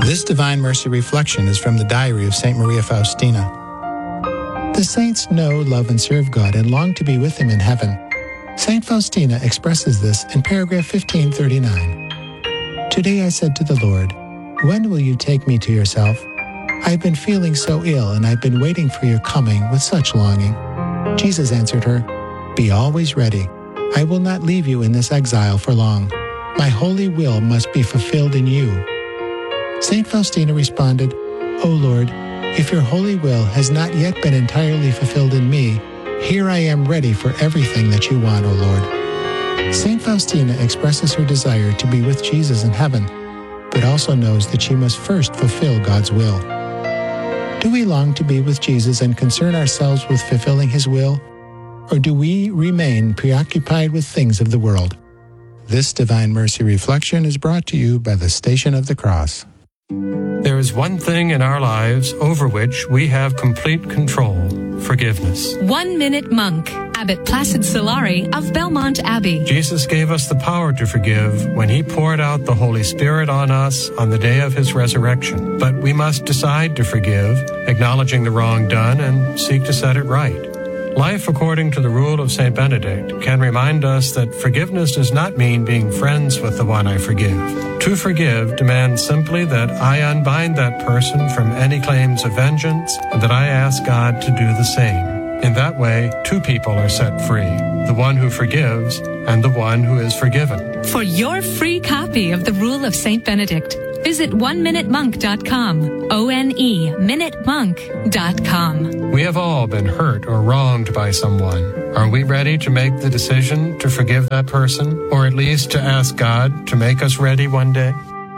This Divine Mercy reflection is from the diary of St. Maria Faustina. The saints know, love, and serve God and long to be with Him in heaven. St. Faustina expresses this in paragraph 1539. Today I said to the Lord, "When will you take me to yourself? I've been feeling so ill, and I've been waiting for your coming with such longing." Jesus answered her, "Be always ready. I will not leave you in this exile for long. My holy will must be fulfilled in you." St. Faustina responded, "O Lord, if your holy will has not yet been entirely fulfilled in me, here I am ready for everything that you want, O Lord." St. Faustina expresses her desire to be with Jesus in heaven, but also knows that she must first fulfill God's will. Do we long to be with Jesus and concern ourselves with fulfilling His will? Or do we remain preoccupied with things of the world? This Divine Mercy reflection is brought to you by the Station of the Cross. There is one thing in our lives over which we have complete control: forgiveness. 1 Minute Monk, Abbot Placid Solari of Belmont Abbey. Jesus gave us the power to forgive when He poured out the Holy Spirit on us on the day of His resurrection. But we must decide to forgive, acknowledging the wrong done, and seek to set it right. Life according to the rule of St. Benedict can remind us that forgiveness does not mean being friends with the one I forgive. To forgive demands simply that I unbind that person from any claims of vengeance and that I ask God to do the same. In that way, two people are set free, the one who forgives and the one who is forgiven. For your free copy of the Rule of St. Benedict, visit oneminutemonk.com, ONEMinuteMonk.com. We have all been hurt or wronged by someone. Are we ready to make the decision to forgive that person, or at least to ask God to make us ready one day?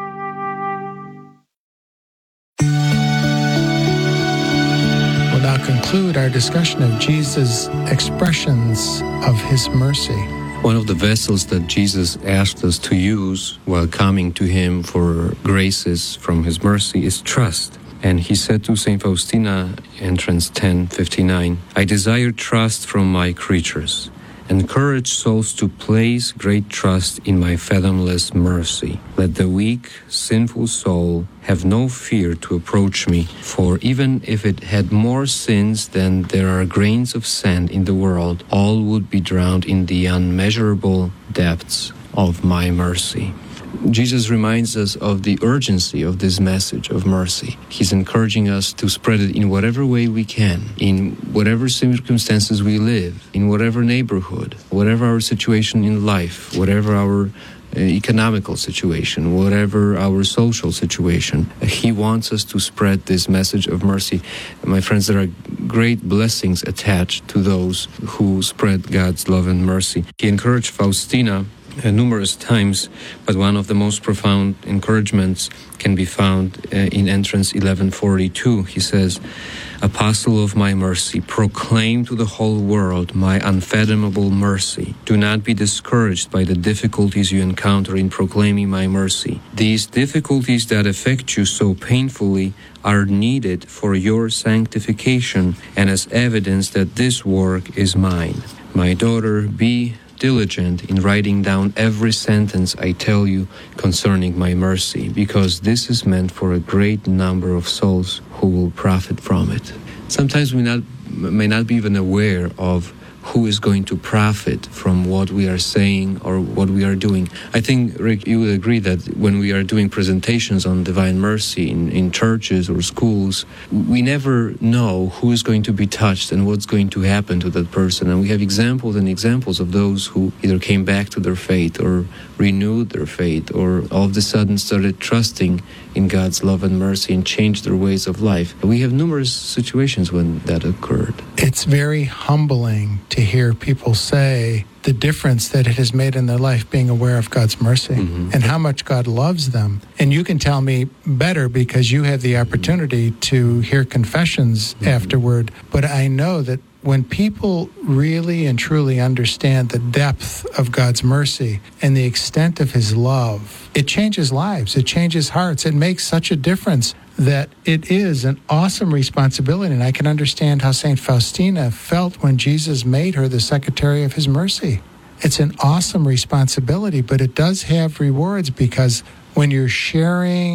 We'll now conclude our discussion of Jesus' expressions of His mercy. One of the vessels that Jesus asked us to use while coming to Him for graces from His mercy is trust. And He said to St. Faustina, entrance 10:59, "I desire trust from my creatures. Encourage souls to place great trust in my fathomless mercy. Let the weak, sinful soul have no fear to approach me, for even if it had more sins than there are grains of sand in the world, all would be drowned in the unmeasurable depths of my mercy." Jesus reminds us of the urgency of this message of mercy. He's encouraging us to spread it in whatever way we can, in whatever circumstances we live, in whatever neighborhood, whatever our situation in life, whatever our economical situation, whatever our social situation. He wants us to spread this message of mercy. My friends, there are great blessings attached to those who spread God's love and mercy. He encouraged Faustina numerous times, but one of the most profound encouragements can be found in entrance 1142. He says, "Apostle of my mercy, proclaim to the whole world my unfathomable mercy. Do not be discouraged by the difficulties you encounter in proclaiming my mercy. These difficulties that affect you so painfully are needed for your sanctification and as evidence that this work is mine. My daughter, be diligent in writing down every sentence I tell you concerning my mercy, because this is meant for a great number of souls who will profit from it." Sometimes we may not be even aware of who is going to profit from what we are saying or what we are doing. I think, Rick, you would agree that when we are doing presentations on Divine Mercy in churches or schools, we never know who is going to be touched and what's going to happen to that person. And we have examples and examples of those who either came back to their faith or renewed their faith or all of a sudden started trusting in God's love and mercy and changed their ways of life. We have numerous situations when that occurred. It's very humbling to hear people say the difference that it has made in their life being aware of God's mercy and how much God loves them. And you can tell me better because you have the opportunity to hear confessions afterward. But I know that when people really and truly understand the depth of God's mercy and the extent of His love, it changes lives, it changes hearts, it makes such a difference that it is an awesome responsibility. And I can understand how St. Faustina felt when Jesus made her the secretary of His mercy. It's an awesome responsibility, but it does have rewards, because when you're sharing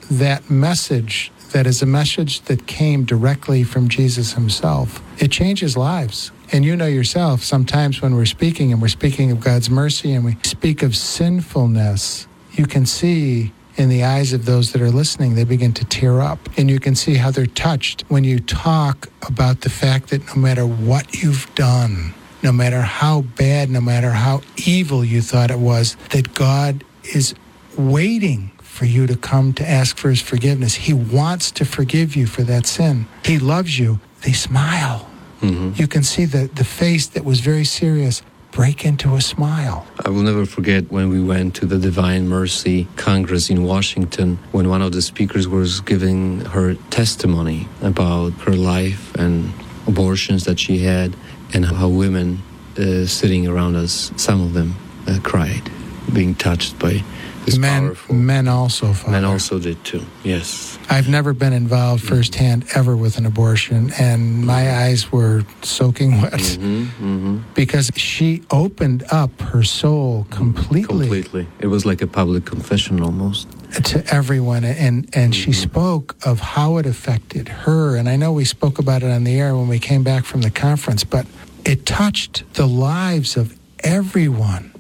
that message that is a message that came directly from Jesus himself, it changes lives. And you know yourself, sometimes when we're speaking and we're speaking of God's mercy and we speak of sinfulness, you can see in the eyes of those that are listening, they begin to tear up. And you can see how they're touched when you talk about the fact that no matter what you've done, no matter how bad, no matter how evil you thought it was, that God is waiting for you to come to ask for his forgiveness. He wants to forgive you for that sin. He loves you. They smile. Mm-hmm. You can see the face that was very serious break into a smile. I will never forget when we went to the Divine Mercy Congress in Washington, when one of the speakers was giving her testimony about her life and abortions that she had, and how women sitting around us, some of them cried, being touched by this powerful. Men also, Father. Men also did too, yes. I've never been involved firsthand ever with an abortion, and my eyes were soaking wet because she opened up her soul completely. Completely. It was like a public confession almost. To everyone, and she spoke of how it affected her. And I know we spoke about it on the air when we came back from the conference, but it touched the lives of everyone.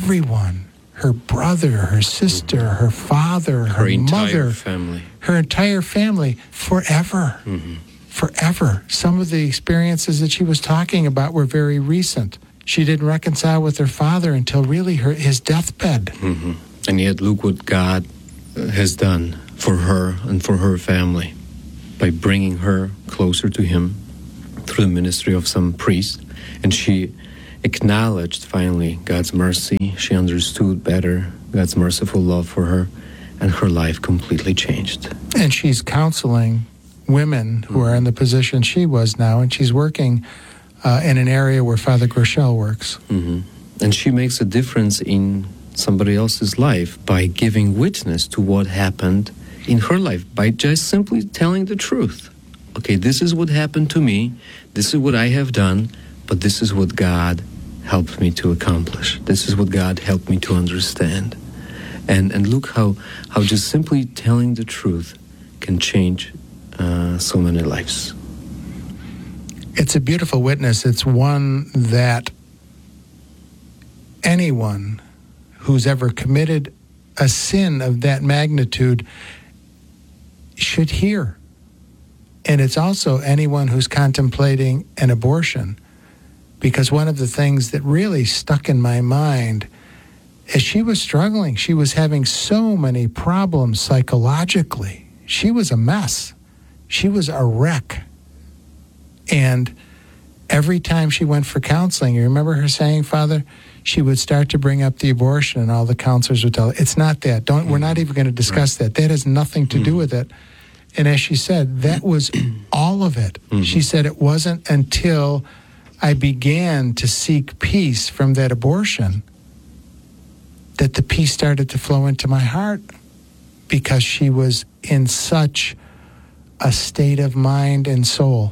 Her brother, her sister, her father, her mother, her entire family, forever. Forever. Some of the experiences that she was talking about were very recent. She didn't reconcile with her father until really his deathbed. And yet look what God has done for her and for her family by bringing her closer to him through the ministry of some priest. And she acknowledged finally God's mercy. She understood better God's merciful love for her, and her life completely changed. And she's counseling women who are in the position she was now, and she's working in an area where Father Groeschel works. And she makes a difference in somebody else's life by giving witness to what happened in her life, by just simply telling the truth. Okay, this is what happened to me, this is what I have done, but this is what God helped me to accomplish. This is what God helped me to understand. And look how just simply telling the truth can change so many lives. It's a beautiful witness. It's one that anyone who's ever committed a sin of that magnitude should hear. And it's also anyone who's contemplating an abortion. Because one of the things that really stuck in my mind is she was struggling. She was having so many problems psychologically. She was a mess. She was a wreck. And every time she went for counseling, you remember her saying, Father, she would start to bring up the abortion, and all the counselors would tell her, it's not that. We're not even going to discuss that. That has nothing to do with it. And as she said, that was all of it. She said it wasn't until I began to seek peace from that abortion that the peace started to flow into my heart, because she was in such a state of mind and soul.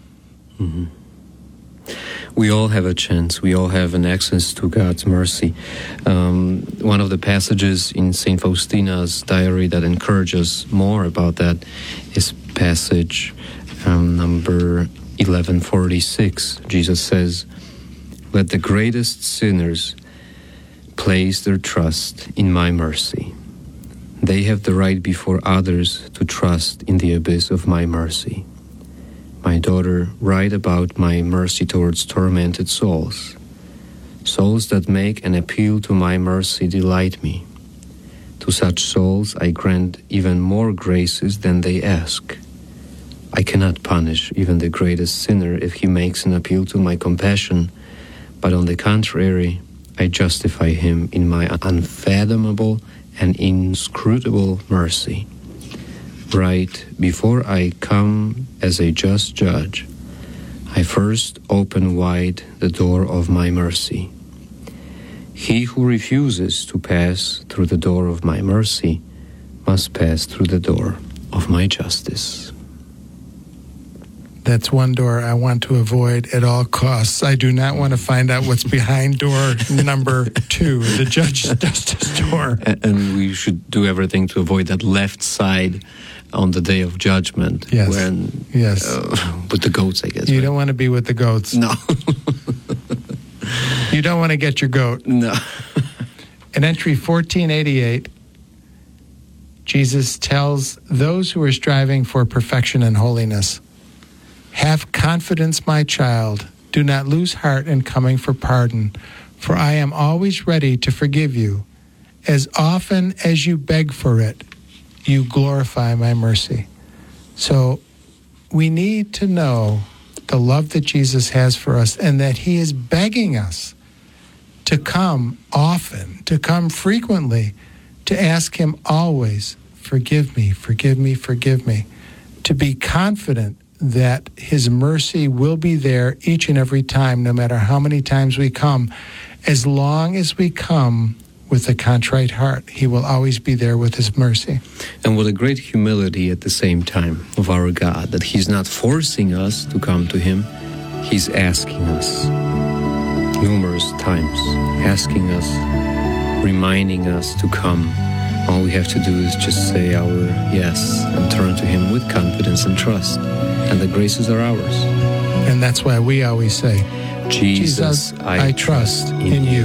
We all have a chance. We all have an access to God's mercy. One of the passages in St. Faustina's diary that encourages more about that is passage number 1146. Jesus says, "Let the greatest sinners place their trust in my mercy. They have the right before others to trust in the abyss of my mercy. My daughter, write about my mercy towards tormented souls. Souls that make an appeal to my mercy delight me. To such souls I grant even more graces than they ask. I cannot punish even the greatest sinner if he makes an appeal to my compassion, but on the contrary, I justify him in my unfathomable and inscrutable mercy. Right before I come as a just judge, I first open wide the door of my mercy. He who refuses to pass through the door of my mercy must pass through the door of my justice." That's one door I want to avoid at all costs. I do not want to find out what's behind door number 2, the justice door. And we should do everything to avoid that left side on the day of judgment. Yes. With the goats, I guess. You don't want to be with the goats. No. You don't want to get your goat. No. In entry 1488, Jesus tells those who are striving for perfection and holiness, "Have confidence, my child. Do not lose heart in coming for pardon, for I am always ready to forgive you. As often as you beg for it, you glorify my mercy." So we need to know the love that Jesus has for us and that he is begging us to come often, to come frequently, to ask him always, forgive me, forgive me, forgive me, to be confident that his mercy will be there each and every time, no matter how many times we come. As long as we come with a contrite heart, he will always be there with his mercy. And what a great humility at the same time of our God, that he's not forcing us to come to him, he's asking us numerous times, asking us, reminding us to come. All we have to do is just say our yes and turn to him with confidence and trust, and the graces are ours. And that's why we always say, Jesus, I trust in you.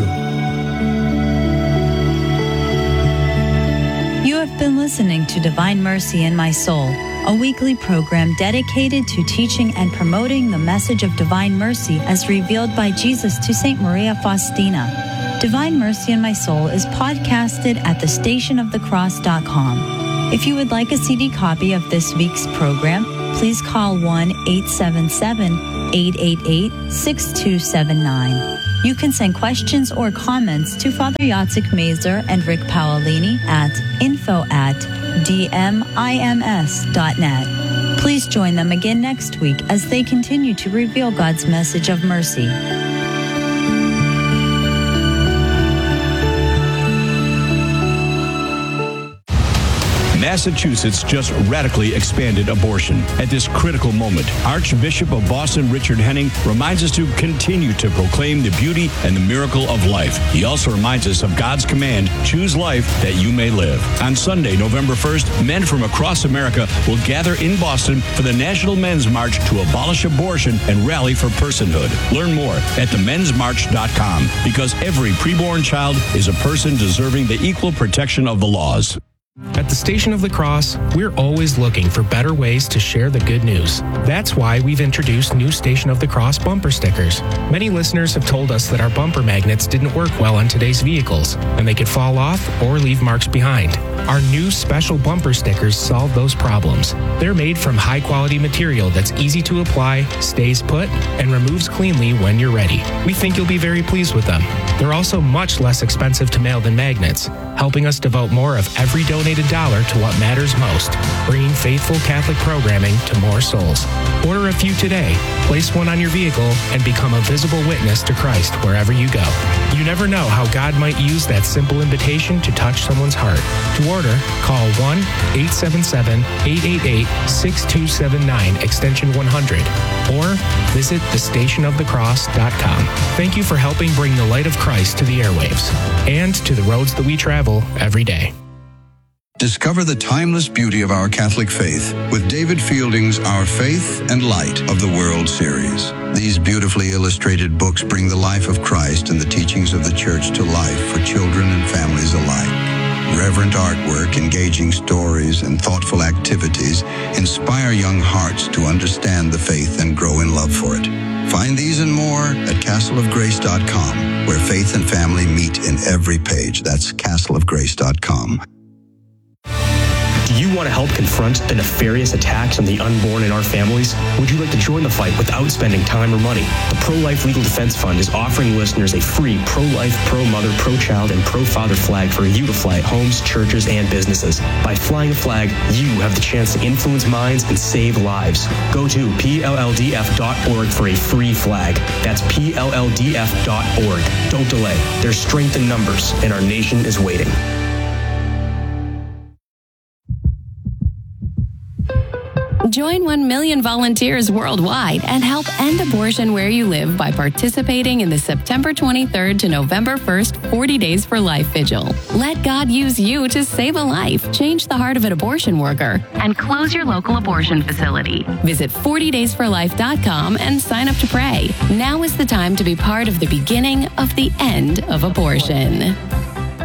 You have been listening to Divine Mercy in My Soul, a weekly program dedicated to teaching and promoting the message of divine mercy as revealed by Jesus to St. Maria Faustina. Divine Mercy in My Soul is podcasted at thestationofthecross.com. If you would like a CD copy of this week's program, please call 1-877-888-6279. You can send questions or comments to Father Yatsik Mazer and Rick Paolini at info@dmims.net. Please join them again next week as they continue to reveal God's message of mercy. Massachusetts just radically expanded abortion. At this critical moment, Archbishop of Boston Richard Henning reminds us to continue to proclaim the beauty and the miracle of life. He also reminds us of God's command, choose life that you may live. On Sunday, November 1st, men from across America will gather in Boston for the National Men's March to abolish abortion and rally for personhood. Learn more at themensmarch.com, because every preborn child is a person deserving the equal protection of the laws. At the Station of the Cross, we're always looking for better ways to share the good news. That's why we've introduced new Station of the Cross bumper stickers. Many listeners have told us that our bumper magnets didn't work well on today's vehicles, and they could fall off or leave marks behind. Our new special bumper stickers solve those problems. They're made from high-quality material that's easy to apply, stays put, and removes cleanly when you're ready. We think you'll be very pleased with them. They're also much less expensive to mail than magnets, helping us devote more of every donated dollar to what matters most, bringing faithful Catholic programming to more souls. Order a few today, place one on your vehicle, and become a visible witness to Christ wherever you go. You never know how God might use that simple invitation to touch someone's heart. To order, call 1-877-888-6279, extension 100, or visit thestationofthecross.com. Thank you for helping bring the light of Christ to the airwaves and to the roads that we travel every day. Discover the timeless beauty of our Catholic faith with David Fielding's Our Faith and Light of the World series. These beautifully illustrated books bring the life of Christ and the teachings of the Church to life for children and families alike. Reverent artwork, engaging stories, and thoughtful activities inspire young hearts to understand the faith and grow in love for it. Find these and more at castleofgrace.com, where faith and family meet in every page. That's castleofgrace.com. Do you want to help confront the nefarious attacks on the unborn in our families? Would you like to join the fight without spending time or money? The Pro-Life Legal Defense Fund is offering listeners a free pro-life, pro-mother, pro-child, and pro-father flag for you to fly at homes, churches, and businesses. By flying a flag, you have the chance to influence minds and save lives. Go to PLLDF.org for a free flag. That's PLLDF.org. Don't delay. There's strength in numbers, and our nation is waiting. Join 1 million volunteers worldwide and help end abortion where you live by participating in the September 23rd to November 1st 40 Days for Life Vigil. Let God use you to save a life, change the heart of an abortion worker, and close your local abortion facility. Visit 40daysforlife.com and sign up to pray. Now is the time to be part of the beginning of the end of abortion.